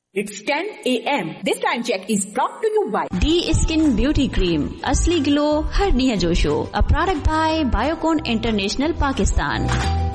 It's 10 a.m. This time check is brought to you by D Skin Beauty Cream. Asli glow, harniya josho. A product by Biocon International, Pakistan.